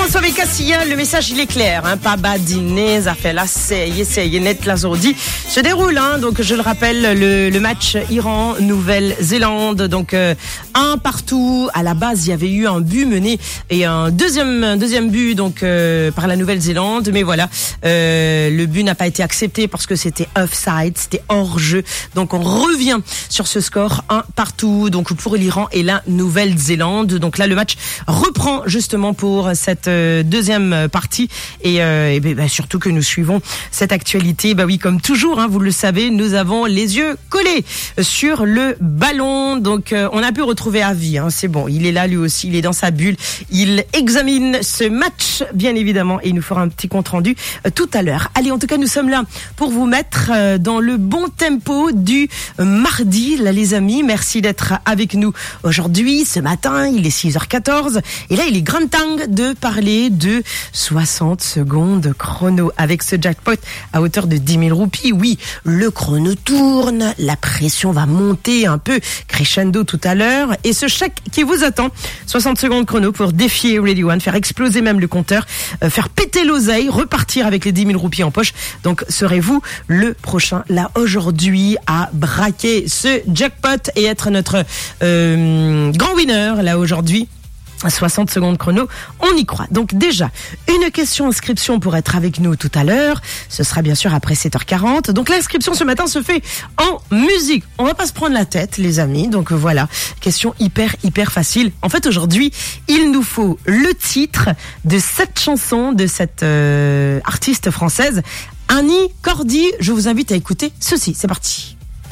François Cassia, le message il est clair, hein, pas badiner, ça fait la c'est net la Zordi se déroule, hein, donc je le rappelle, le match Iran-Nouvelle-Zélande, donc 1-1 à la base, il y avait eu un but mené et un deuxième but donc par la Nouvelle-Zélande, mais voilà, le but n'a pas été accepté parce que c'était offside, c'était hors jeu, donc on revient sur ce score 1-1 donc pour l'Iran et la Nouvelle-Zélande. Donc là le match reprend justement pour cette deuxième partie et surtout que nous suivons cette actualité. Bah oui, comme toujours, hein, vous le savez, nous avons les yeux collés sur le ballon. Donc on a pu retrouver Avi, hein, c'est bon, il est là lui aussi, il est dans sa bulle, il examine ce match bien évidemment et il nous fera un petit compte rendu tout à l'heure. Allez, en tout cas nous sommes là pour vous mettre dans le bon tempo du mardi, là les amis. Merci d'être avec nous aujourd'hui, ce matin, il est 6h14 et là il est grand temps de parler de 60 secondes chrono avec ce jackpot à hauteur de 10 000 roupies. Oui, le chrono tourne, la pression va monter un peu crescendo tout à l'heure et ce chèque qui vous attend, 60 secondes chrono pour défier Radio One, faire exploser même le compteur, faire péter l'oseille, repartir avec les 10 000 roupies en poche. Donc serez-vous le prochain là aujourd'hui à braquer ce jackpot et être notre grand winner là aujourd'hui? 60 secondes chrono, on y croit. Donc déjà, une question inscription pour être avec nous tout à l'heure. Ce sera bien sûr après 7h40. Donc l'inscription ce matin se fait en musique. On va pas se prendre la tête, les amis. Donc voilà, question hyper facile. En fait, aujourd'hui, il nous faut le titre de cette chanson de cette artiste française, Annie Cordy. Je vous invite à écouter ceci. C'est parti.